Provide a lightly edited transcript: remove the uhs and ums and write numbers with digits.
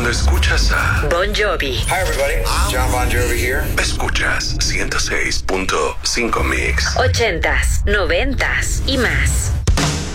Cuando escuchas a Bon Jovi. Hi everybody, John Bon Jovi here. escuchas 106.5 Mix. 80s, 90s y más.